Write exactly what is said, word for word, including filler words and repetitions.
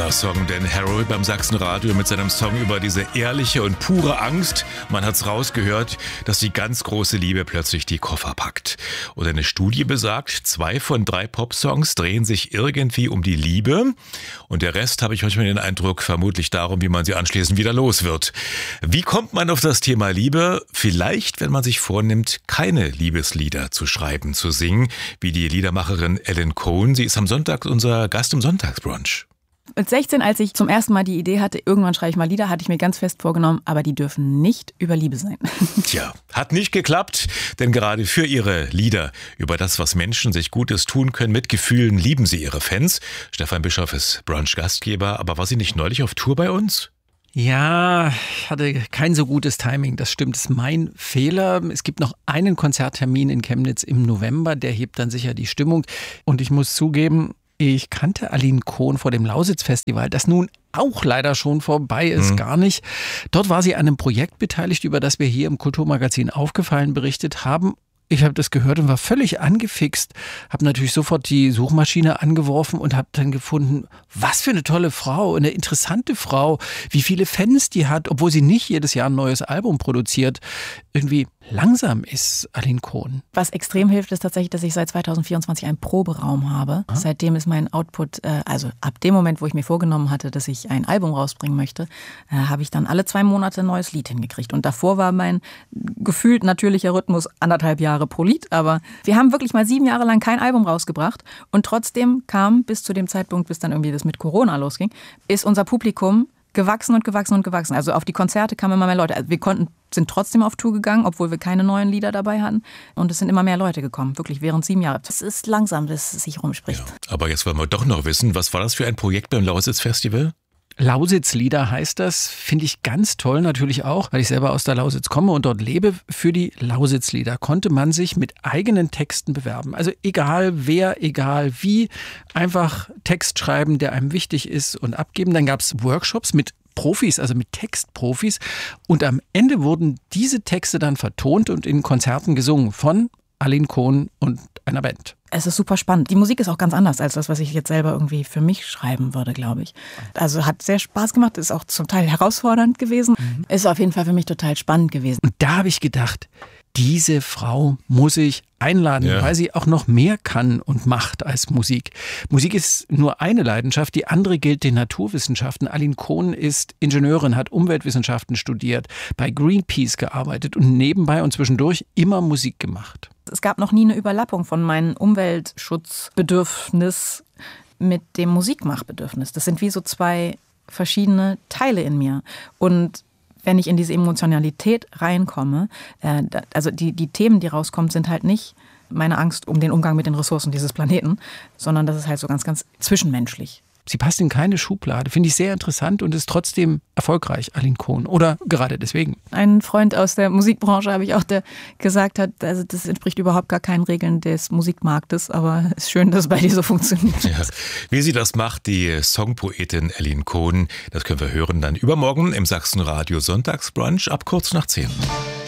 toller Song, denn Harold beim Sachsenradio mit seinem Song über diese ehrliche und pure Angst, man hat's rausgehört, dass die ganz große Liebe plötzlich die Koffer packt. Und eine Studie besagt, zwei von drei Popsongs drehen sich irgendwie um die Liebe und der Rest, habe ich manchmal den Eindruck, vermutlich darum, wie man sie anschließend wieder los wird. Wie kommt man auf das Thema Liebe? Vielleicht, wenn man sich vornimmt, keine Liebeslieder zu schreiben, zu singen, wie die Liedermacherin Ellen Cohen. Sie ist am Sonntag unser Gast im Sonntagsbrunch. Mit sechzehn, als ich zum ersten Mal die Idee hatte, irgendwann schreibe ich mal Lieder, hatte ich mir ganz fest vorgenommen, aber die dürfen nicht über Liebe sein. Tja, hat nicht geklappt, denn gerade für ihre Lieder über das, was Menschen sich Gutes tun können, mit Gefühlen lieben sie ihre Fans. Stefan Bischoff ist Brunch-Gastgeber, aber war sie nicht neulich auf Tour bei uns? Ja, ich hatte kein so gutes Timing, das stimmt, das ist mein Fehler. Es gibt noch einen Konzerttermin in Chemnitz im November, der hebt dann sicher die Stimmung. Und ich muss zugeben, ich kannte Aline Cohen vor dem Lausitz-Festival, das nun auch leider schon vorbei ist, mhm. gar nicht. Dort war sie an einem Projekt beteiligt, über das wir hier im Kulturmagazin Aufgefallen berichtet haben. Ich habe das gehört und war völlig angefixt, habe natürlich sofort die Suchmaschine angeworfen und habe dann gefunden, was für eine tolle Frau, eine interessante Frau, wie viele Fans die hat, obwohl sie nicht jedes Jahr ein neues Album produziert. Irgendwie langsam ist Aline Cohen. Was extrem hilft, ist tatsächlich, dass ich seit zweitausendvierundzwanzig einen Proberaum habe. Ah. Seitdem ist mein Output, äh, also ab dem Moment, wo ich mir vorgenommen hatte, dass ich ein Album rausbringen möchte, äh, habe ich dann alle zwei Monate ein neues Lied hingekriegt. Und davor war mein gefühlt natürlicher Rhythmus anderthalb Jahre pro Lied. Aber wir haben wirklich mal sieben Jahre lang kein Album rausgebracht. Und trotzdem kam bis zu dem Zeitpunkt, bis dann irgendwie das mit Corona losging, ist unser Publikum gewachsen und gewachsen und gewachsen. Also auf die Konzerte kamen immer mehr Leute. Also wir konnten, sind trotzdem auf Tour gegangen, obwohl wir keine neuen Lieder dabei hatten. Und es sind immer mehr Leute gekommen, wirklich während sieben Jahren. Es ist langsam, dass es sich rumspricht. Ja, aber jetzt wollen wir doch noch wissen, was war das für ein Projekt beim Lausitz-Festival? Lausitz-Lieder heißt das, finde ich ganz toll natürlich auch, weil ich selber aus der Lausitz komme und dort lebe. Für die Lausitz-Lieder konnte man sich mit eigenen Texten bewerben. Also egal wer, egal wie, einfach Text schreiben, der einem wichtig ist und abgeben. Dann gab es Workshops mit Profis, also mit Textprofis. Und am Ende wurden diese Texte dann vertont und in Konzerten gesungen von Aline Cohen und einer Band. Es ist super spannend. Die Musik ist auch ganz anders als das, was ich jetzt selber irgendwie für mich schreiben würde, glaube ich. Also hat sehr Spaß gemacht, ist auch zum Teil herausfordernd gewesen. Mhm. Ist auf jeden Fall für mich total spannend gewesen. Und da habe ich gedacht, diese Frau muss ich einladen, ja. weil sie auch noch mehr kann und macht als Musik. Musik ist nur eine Leidenschaft, die andere gilt den Naturwissenschaften. Aline Cohen ist Ingenieurin, hat Umweltwissenschaften studiert, bei Greenpeace gearbeitet und nebenbei und zwischendurch immer Musik gemacht. Es gab noch nie eine Überlappung von meinem Umweltschutzbedürfnis mit dem Musikmachbedürfnis. Das sind wie so zwei verschiedene Teile in mir. Und wenn ich in diese Emotionalität reinkomme, äh, also die, die Themen, die rauskommen, sind halt nicht meine Angst um den Umgang mit den Ressourcen dieses Planeten, sondern das ist halt so ganz, ganz zwischenmenschlich. Sie passt in keine Schublade, finde ich sehr interessant und ist trotzdem erfolgreich, Aline Cohen. Oder gerade deswegen. Ein Freund aus der Musikbranche habe ich auch, der gesagt hat, also das entspricht überhaupt gar keinen Regeln des Musikmarktes, aber es ist schön, dass es bei dir so funktioniert. Ja, wie sie das macht, die Songpoetin Aline Cohen, das können wir hören dann übermorgen im Sachsenradio Sonntagsbrunch ab kurz nach zehn.